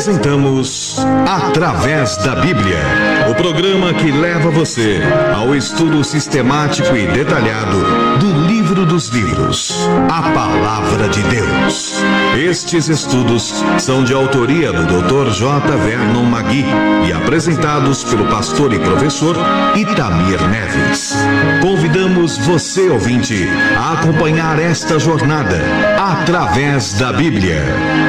Apresentamos Através da Bíblia, o programa que leva você ao estudo sistemático e detalhado do livro dos livros, a Palavra de Deus. Estes estudos são de autoria do Dr. J. Vernon Magui e apresentados pelo pastor e professor Itamir Neves. Convidamos você, ouvinte, a acompanhar esta jornada através da Bíblia.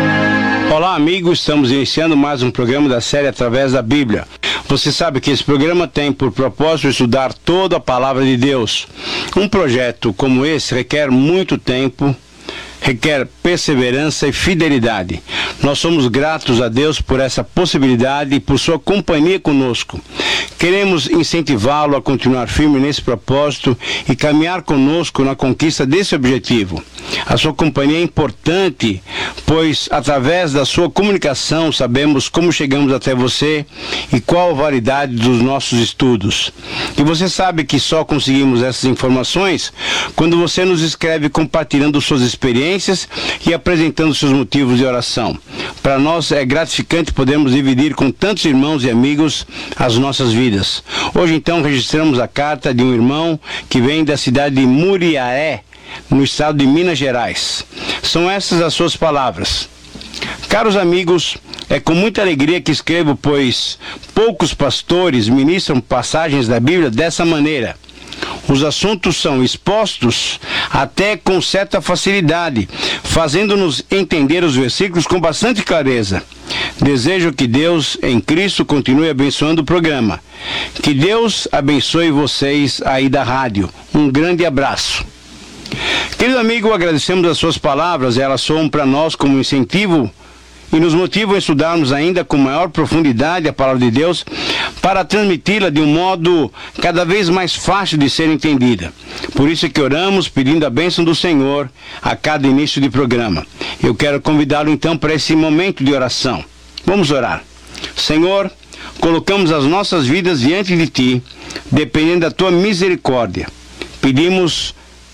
Olá, amigos, estamos iniciando mais um programa da série Através da Bíblia. Você sabe que esse programa tem por propósito estudar toda a Palavra de Deus. Um projeto como esse requer muito tempo, requer perseverança e fidelidade. Nós somos gratos a Deus por essa possibilidade e por sua companhia conosco. Queremos incentivá-lo a continuar firme nesse propósito e caminhar conosco na conquista desse objetivo. A sua companhia é importante, pois através da sua comunicação sabemos como chegamos até você e qual a validade dos nossos estudos. E você sabe que só conseguimos essas informações quando você nos escreve compartilhando suas experiências e apresentando seus motivos de oração. Para nós é gratificante podermos dividir com tantos irmãos e amigos as nossas vidas. Hoje então registramos a carta de um irmão que vem da cidade de Muriaé, no estado de Minas Gerais. São essas as suas palavras. Caros amigos, é com muita alegria que escrevo, pois poucos pastores ministram passagens da Bíblia dessa maneira. Os assuntos são expostos até com certa facilidade, fazendo-nos entender os versículos com bastante clareza. Desejo que Deus, em Cristo, continue abençoando o programa. Que Deus abençoe vocês aí da rádio. Um grande abraço. Querido amigo, agradecemos as suas palavras, elas soam para nós como um incentivo e nos motivam a estudarmos ainda com maior profundidade a Palavra de Deus para transmiti-la de um modo cada vez mais fácil de ser entendida. Por isso é que oramos pedindo a bênção do Senhor a cada início de programa. Eu quero convidá-lo então para esse momento de oração. Vamos orar. Senhor, colocamos as nossas vidas diante de Ti, dependendo da Tua misericórdia. Pedimos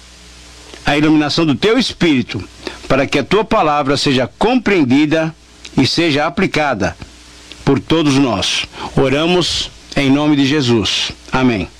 a iluminação do Teu Espírito para que a Tua Palavra seja compreendida e seja aplicada por todos nós. Oramos em nome de Jesus. Amém.